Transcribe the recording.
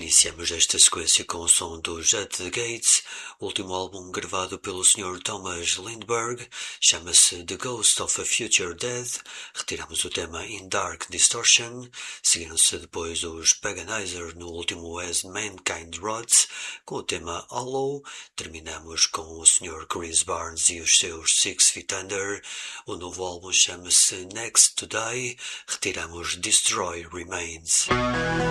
Iniciamos esta sequência com o som dos At the Gates, último álbum gravado pelo Sr. Thomas Lindberg, chama-se The Ghost of a Future Dead. Retiramos o tema In Dark Distortion, seguiram-se depois os Paganizer no último As Mankind Rots, com o tema Hollow. Terminamos com o Sr. Chris Barnes e os seus Six Feet Under. O novo álbum chama-se Next to Die. Retiramos Destroy Remains.